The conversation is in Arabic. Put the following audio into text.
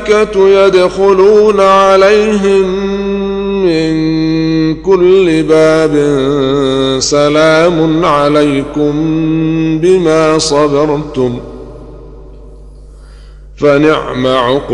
يدخلون عليهم من كل باب سلام عليكم بما صبرتم فنعم عقبى